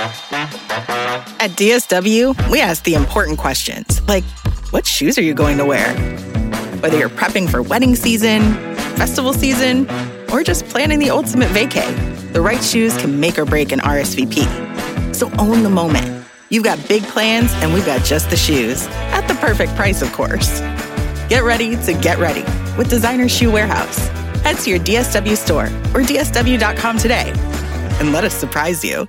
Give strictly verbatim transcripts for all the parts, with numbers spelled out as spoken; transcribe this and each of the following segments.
At D S W, we ask the important questions, like, what shoes are you going to wear? Whether you're prepping for wedding season, festival season, or just planning the ultimate vacay, the right shoes can make or break an R S V P. So own the moment. You've got big plans, and we've got just the shoes. At the perfect price, of course. Get ready to get ready with Designer Shoe Warehouse. Head to your D S W store or D S W dot com today and let us surprise you.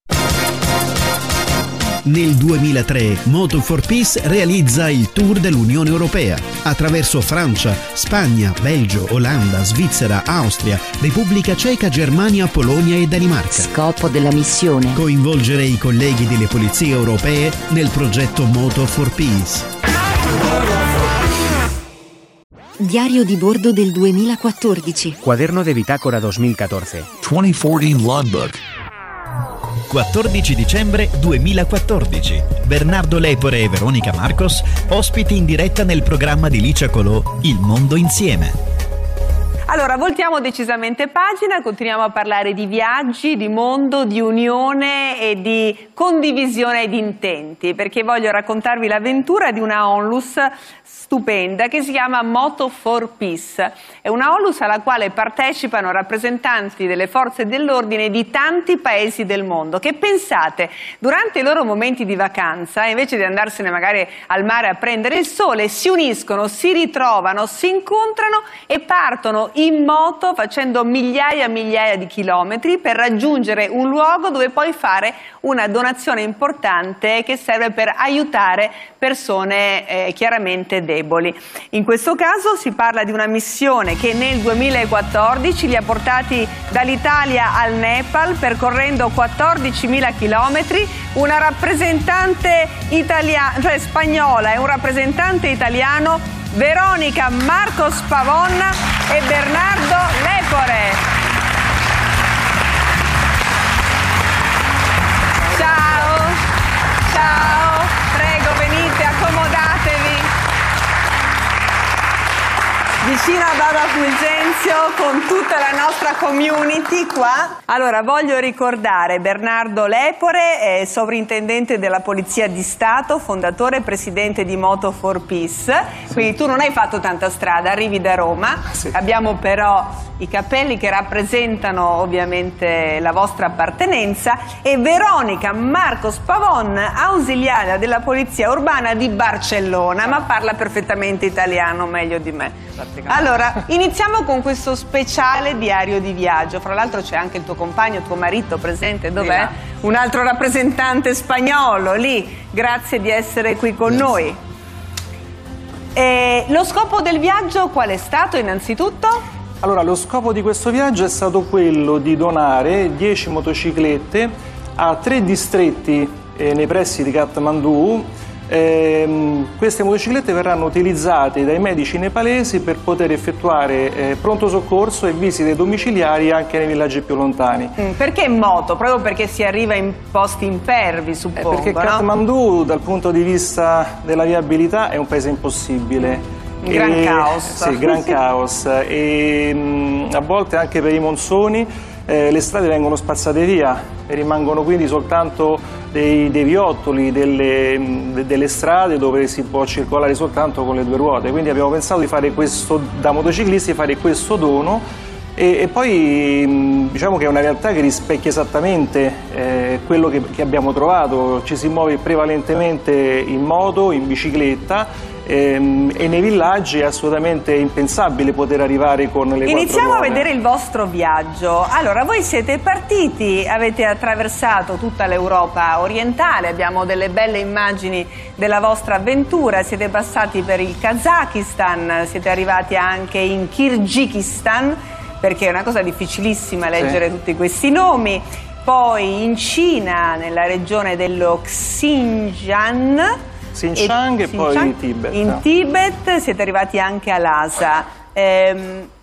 Nel duemilatré Moto for Peace realizza il tour dell'Unione Europea attraverso Francia, Spagna, Belgio, Olanda, Svizzera, Austria, Repubblica Ceca, Germania, Polonia e Danimarca. Scopo della missione: coinvolgere i colleghi delle polizie europee nel progetto Moto for Peace. Diario di bordo del duemilaquattordici. Cuaderno de bitácora duemilaquattordici. duemilaquattordici Logbook. quattordici dicembre duemilaquattordici. Bernardo Lepore e Veronica Marcos, ospiti in diretta nel programma di Licia Colò, Il Mondo Insieme. Allora, voltiamo decisamente pagina, continuiamo a parlare di viaggi, di mondo, di unione e di condivisione di intenti, perché voglio raccontarvi l'avventura di una onlus stupenda che si chiama Moto for Peace. È una onlus alla quale partecipano rappresentanti delle forze dell'ordine di tanti paesi del mondo che, pensate, durante i loro momenti di vacanza, invece di andarsene magari al mare a prendere il sole, si uniscono, si ritrovano, si incontrano e partono in moto facendo migliaia e migliaia di chilometri per raggiungere un luogo dove poi fare una donazione importante che serve per aiutare persone eh, chiaramente deboli. In questo caso si parla di una missione che nel duemilaquattordici li ha portati dall'Italia al Nepal percorrendo quattordicimila chilometri. Una rappresentante italiana, cioè spagnola, e un rappresentante italiano, Veronica Marcos Pavon e Bernardo Lepore. Ciao, ciao, prego venite, accomodatevi. Vicino a Baba Fulgenzio con tutta la nostra community qua. Allora, voglio ricordare Bernardo Lepore, è sovrintendente della Polizia di Stato, fondatore e presidente di Moto for Peace. Sì. Quindi tu non hai fatto tanta strada, arrivi da Roma. Sì. Abbiamo però i cappelli che rappresentano ovviamente la vostra appartenenza, e Veronica Marcos Pavon, ausiliaria della Polizia Urbana di Barcellona, ma parla perfettamente italiano, meglio di me. Allora, iniziamo con questo speciale diario di viaggio. Fra l'altro c'è anche il tuo compagno, tuo marito presente, dov'è? Un altro rappresentante spagnolo lì. Grazie di essere qui con Grazie. noi. E lo scopo del viaggio qual è stato innanzitutto? Allora, lo scopo di questo viaggio è stato quello di donare dieci motociclette a tre distretti eh, nei pressi di Kathmandu. Eh, queste motociclette verranno utilizzate dai medici nepalesi per poter effettuare eh, pronto soccorso e visite domiciliari anche nei villaggi più lontani. Mm, perché moto? Proprio perché si arriva in posti impervi, suppongo, eh, perché no? Kathmandu dal punto di vista della viabilità è un paese impossibile. Un gran e, caos. Sì, gran caos. E mh, a volte anche per i monsoni eh, le strade vengono spazzate via e rimangono quindi soltanto dei, dei viottoli, delle, mh, delle strade dove si può circolare soltanto con le due ruote. Quindi abbiamo pensato di fare questo, da motociclisti, fare questo dono. E, e poi mh, diciamo che è una realtà che rispecchia esattamente eh, quello che, che abbiamo trovato. Ci si muove prevalentemente in moto, in bicicletta, ehm, e nei villaggi è assolutamente impensabile poter arrivare con le quattro ruote. Iniziamo a vedere il vostro viaggio. Allora, voi siete partiti, avete attraversato tutta l'Europa orientale, abbiamo delle belle immagini della vostra avventura, siete passati per il Kazakistan, siete arrivati anche in Kirghizistan, perché è una cosa difficilissima leggere sì. tutti questi nomi, poi in Cina, nella regione dello Xinjiang, Xinjiang e, e poi Xinjiang, Tibet. In Tibet siete arrivati anche a Lhasa. Ehm,